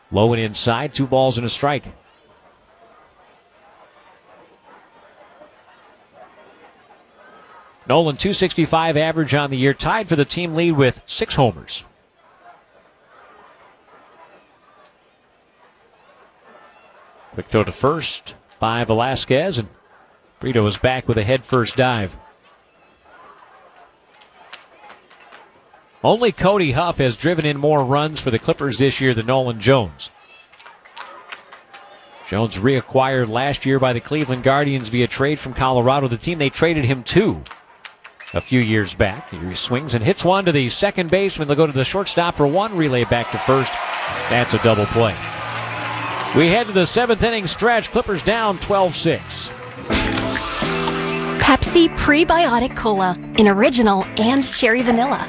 Low and inside, 2 balls and a strike. Nolan, .265 average on the year, tied for the team lead with 6 homers. Quick throw to first by Velasquez, and Brito is back with a head-first dive. Only Cody Huff has driven in more runs for the Clippers this year than Nolan Jones. Jones reacquired last year by the Cleveland Guardians via trade from Colorado, the team they traded him to a few years back. He swings and hits one to the second baseman. They'll go to the shortstop for one, relay back to first. That's a double play. We head to the 7th inning stretch. Clippers down 12-6. Pepsi Prebiotic Cola in original and cherry vanilla.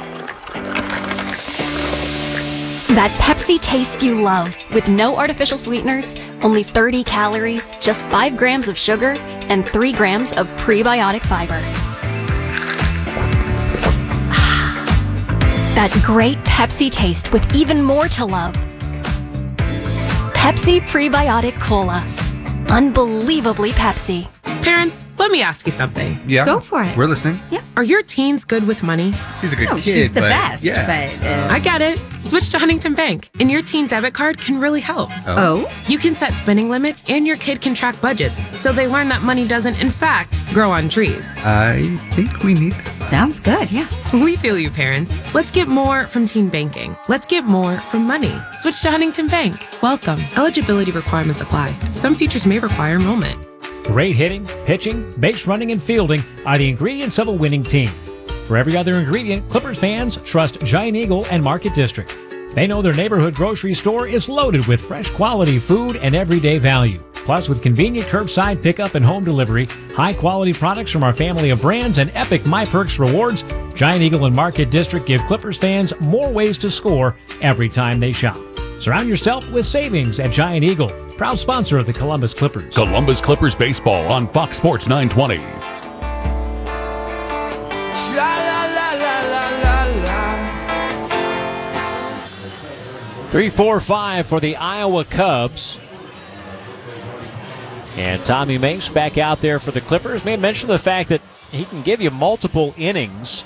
That Pepsi taste you love with no artificial sweeteners, only 30 calories, just 5 grams of sugar, and 3 grams of prebiotic fiber. That great Pepsi taste with even more to love. Pepsi Prebiotic Cola. Unbelievably Pepsi. Parents, let me ask you something. Yeah. Go for it. We're listening. Yeah. Are your teens good with money? He's a good kid, she's the but best. yeah. But, I get it. Switch to Huntington Bank, and your teen debit card can really help. oh? You can set spending limits, and your kid can track budgets, so they learn that money doesn't, in fact, grow on trees. I think we need this. Sounds good, yeah. We feel you, parents. Let's get more from teen banking. Let's get more from money. Switch to Huntington Bank. Welcome. Eligibility requirements apply. Some features may require enrollment. Great hitting, pitching, base running, and fielding are the ingredients of a winning team. For every other ingredient, Clippers fans trust Giant Eagle and Market District. They know their neighborhood grocery store is loaded with fresh quality food and everyday value. Plus, with convenient curbside pickup and home delivery, high-quality products from our family of brands, and epic MyPerks rewards, Giant Eagle and Market District give Clippers fans more ways to score every time they shop. Surround yourself with savings at Giant Eagle, proud sponsor of the Columbus Clippers. Columbus Clippers baseball on Fox Sports 920. 3-4-5 for the Iowa Cubs. And Tommy Mace back out there for the Clippers. May mention the fact that he can give you multiple innings.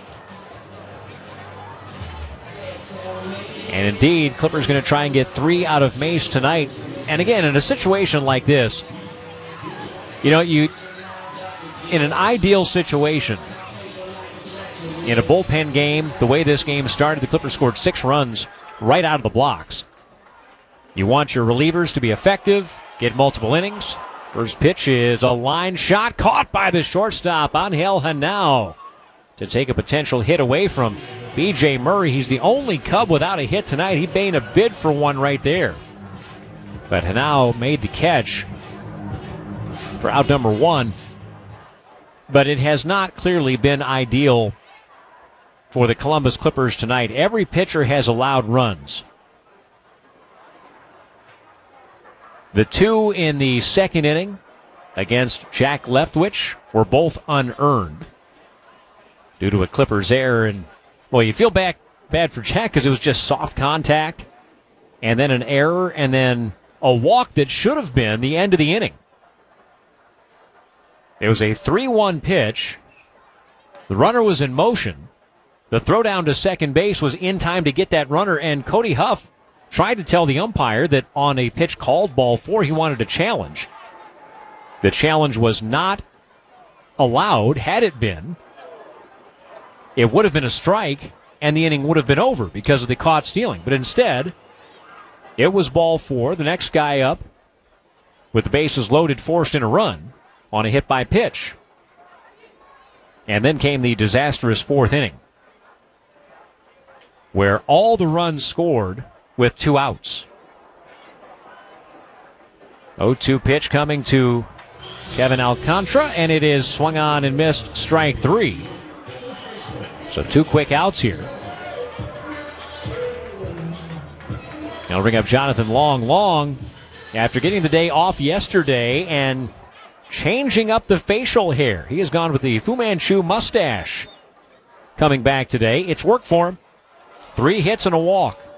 And indeed, Clippers going to try and get 3 out of Mace tonight. And again, in a situation like this, in an ideal situation, in a bullpen game, the way this game started, the Clippers scored 6 runs right out of the blocks. You want your relievers to be effective, get multiple innings. First pitch is a line shot caught by the shortstop, Angel Hanao, to take a potential hit away from B.J. Murray. He's the only Cub without a hit tonight. He made a bid for one right there. But Hanao made the catch for out number 1. But it has not clearly been ideal for the Columbus Clippers tonight. Every pitcher has allowed runs. The 2 in the second inning against Jack Leftwich were both unearned due to a Clippers error. And, well, you feel bad for Jack because it was just soft contact and then an error and then a walk that should have been the end of the inning. It was a 3-1 pitch. The runner was in motion. The throw down to second base was in time to get that runner, and Cody Huff tried to tell the umpire that on a pitch called ball 4, he wanted a challenge. The challenge was not allowed. Had it been, it would have been a strike, and the inning would have been over because of the caught stealing. But instead, it was ball 4. The next guy up, with the bases loaded, forced in a run on a hit by pitch. And then came the disastrous 4th inning, where all the runs scored with 2 outs. 0-2 pitch coming to Kevin Alcantara, and it is swung on and missed, strike 3. So 2 quick outs here. I'll bring up Jonathan Long. Long, after getting the day off yesterday and changing up the facial hair, he has gone with the Fu Manchu mustache. Coming back today, it's worked for him. 3 hits and a walk.